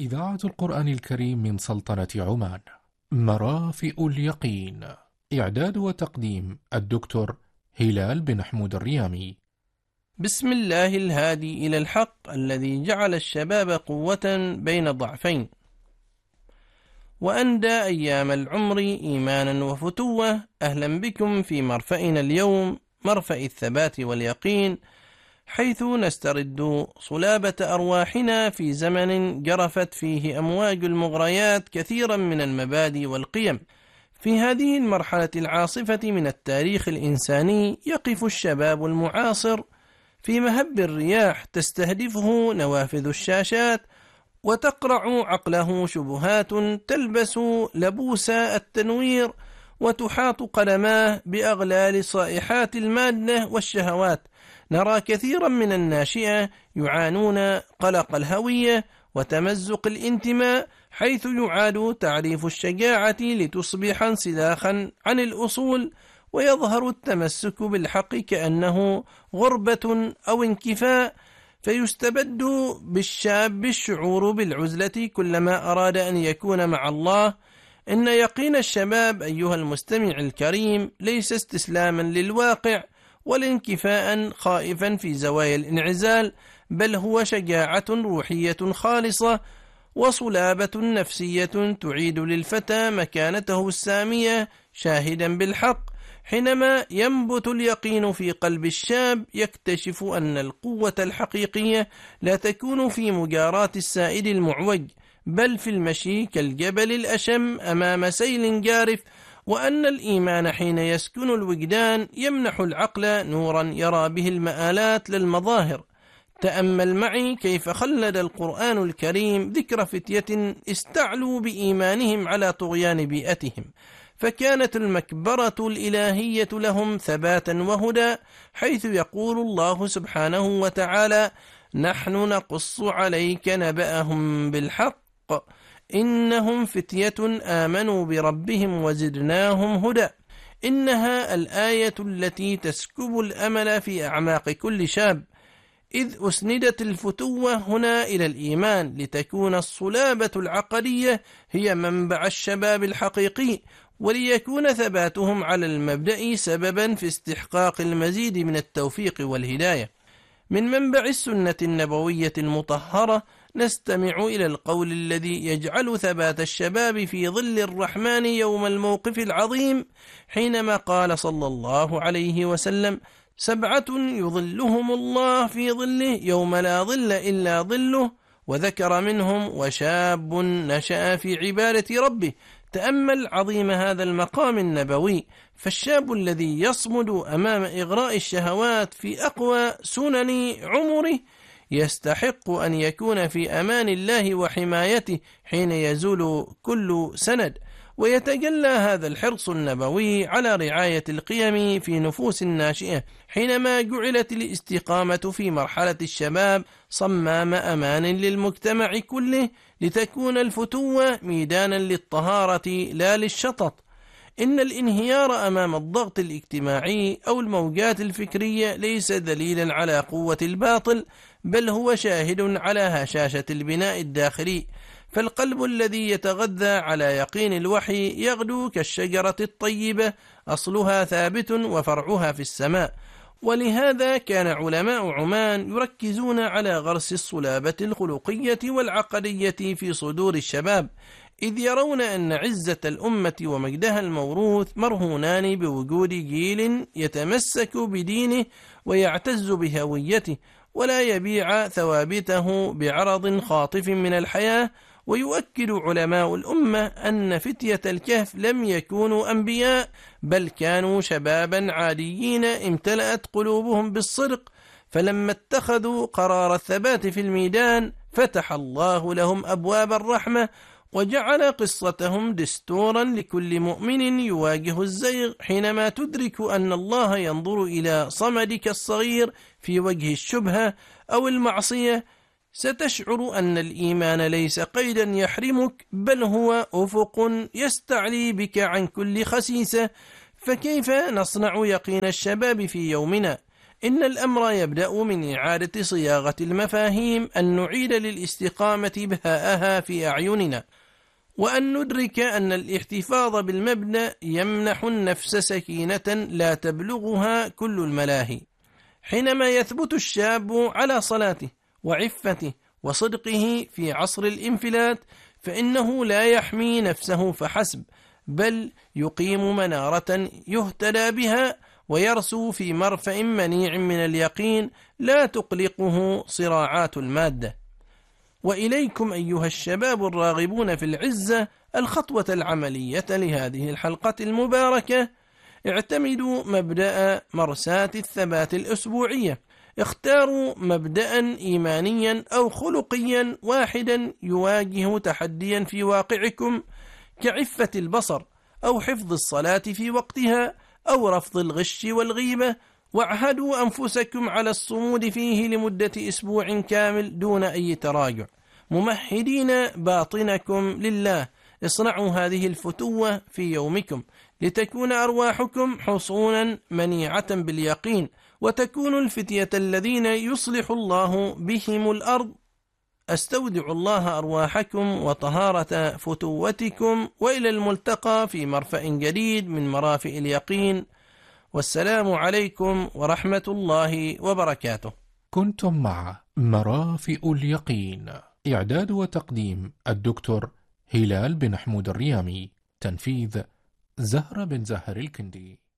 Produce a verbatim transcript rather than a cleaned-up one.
إذاعة القرآن الكريم من سلطنة عمان. مرافئ اليقين. إعداد وتقديم الدكتور هلال بن حمود الريامي. بسم الله الهادي إلى الحق الذي جعل الشباب قوة بين ضعفين، وأندى أيام العمر إيمانا وفتوة. أهلا بكم في مرفأنا اليوم، مرفأ الثبات واليقين، حيث نسترد صلابة أرواحنا في زمن جرفت فيه أمواج المغريات كثيرا من المبادئ والقيم. في هذه المرحلة العاصفة من التاريخ الإنساني يقف الشباب المعاصر في مهب الرياح تستهدفه نوافذ الشاشات، وتقرع عقله شبهات تلبس لبوس التنوير، وتحاط قلماه بأغلال صائحات المادة والشهوات. نرى كثيرا من الناشئة يعانون قلق الهوية وتمزق الانتماء، حيث يعاد تعريف الشجاعة لتصبح انسلاخا عن الأصول، ويظهر التمسك بالحق كأنه غربة أو انكفاء، فيستبد بالشاب الشعور بالعزلة كلما أراد أن يكون مع الله. إن يقين الشباب أيها المستمع الكريم ليس استسلاما للواقع ولا انكفاء خائفا في زوايا الانعزال، بل هو شجاعة روحية خالصة وصلابة نفسية تعيد للفتى مكانته السامية، شاهدا بالحق. حينما ينبت اليقين في قلب الشاب يكتشف أن القوة الحقيقية لا تكون في مجاراة السائد المعوج، بل في المشي كالجبل الأشم أمام سيل جارف، وأن الإيمان حين يسكن الوجدان يمنح العقل نورا يرى به المآلات للمظاهر. تأمل معي كيف خلد القرآن الكريم ذكر فتية استعلوا بإيمانهم على طغيان بيئتهم، فكانت المكبرة الإلهية لهم ثباتا وهدى، حيث يقول الله سبحانه وتعالى: نحن نقص عليك نبأهم بالحق إنهم فتية آمنوا بربهم وزدناهم هدى. إنها الآية التي تسكب الأمل في أعماق كل شاب، إذ أسندت الفتوة هنا إلى الإيمان لتكون الصلابة العقدية هي منبع الشباب الحقيقي، وليكون ثباتهم على المبدأ سببا في استحقاق المزيد من التوفيق والهداية. من منبع السنة النبوية المطهرة نستمع إلى القول الذي يجعل ثبات الشباب في ظل الرحمن يوم الموقف العظيم، حينما قال صلى الله عليه وسلم: سبعة يظلهم الله في ظله يوم لا ظل إلا ظله، وذكر منهم وشاب نشأ في عبادة ربه. تأمل عظيم هذا المقام النبوي، فالشاب الذي يصمد أمام إغراء الشهوات في أقوى سنن عمره يستحق أن يكون في أمان الله وحمايته حين يزول كل سند. ويتجلى هذا الحرص النبوي على رعاية القيم في نفوس الناشئة، حينما جعلت الاستقامة في مرحلة الشباب صمام أمان للمجتمع كله، لتكون الفتوة ميدانا للطهارة لا للشطط. إن الانهيار أمام الضغط الاجتماعي أو الموجات الفكرية ليس دليلا على قوة الباطل، بل هو شاهد على هشاشة البناء الداخلي. فالقلب الذي يتغذى على يقين الوحي يغدو كالشجرة الطيبة، أصلها ثابت وفرعها في السماء. ولهذا كان علماء عمان يركزون على غرس الصلابة الخلقية والعقدية في صدور الشباب، إذ يرون أن عزة الأمة ومجدها الموروث مرهونان بوجود جيل يتمسك بدينه ويعتز بهويته، ولا يبيع ثوابته بعرض خاطف من الحياة. ويؤكد علماء الأمة أن فتية الكهف لم يكونوا أنبياء، بل كانوا شبابا عاديين امتلأت قلوبهم بالصدق، فلما اتخذوا قرار الثبات في الميدان فتح الله لهم أبواب الرحمة، وجعل قصتهم دستورا لكل مؤمن يواجه الزيغ. حينما تدرك أن الله ينظر إلى صمدك الصغير في وجه الشبهة أو المعصية، ستشعر أن الإيمان ليس قيدا يحرمك، بل هو أفق يستعلي بك عن كل خسيسة. فكيف نصنع يقين الشباب في يومنا؟ إن الأمر يبدأ من إعادة صياغة المفاهيم أن نعيد للاستقامة بهاءها في أعيننا، وأن ندرك أن الاحتفاظ بالمبدأ يمنح النفس سكينة لا تبلغها كل الملاهي. حينما يثبت الشاب على صلاته وعفته وصدقه في عصر الانفلات، فإنه لا يحمي نفسه فحسب، بل يقيم منارة يهتدى بها ويرسو في مرفأ منيع من اليقين لا تقلقه صراعات المادة. وإليكم أيها الشباب الراغبون في العزة الخطوة العملية لهذه الحلقة المباركة: اعتمدوا مبدأ مرساة الثبات الأسبوعية. اختاروا مبدأ إيمانيا أو خلقيا واحدا يواجه تحديا في واقعكم كعفة البصر أو حفظ الصلاة في وقتها أو رفض الغش والغيبة، واعهدوا أنفسكم على الصمود فيه لمدة أسبوع كامل دون أي تراجع، ممهدين باطنكم لله. اصنعوا هذه الفتوة في يومكم لتكون أرواحكم حصونا منيعة باليقين، وتكونوا الفتية الذين يصلح الله بهم الأرض. أستودع الله أرواحكم وطهارة فتوتكم، وإلى الملتقى في مرفأ جديد من مرافئ اليقين، والسلام عليكم ورحمة الله وبركاته. كنتم مع مرافئ اليقين، إعداد وتقديم الدكتور هلال بن حمود الريامي، تنفيذ زهرة بن زهر الكندي.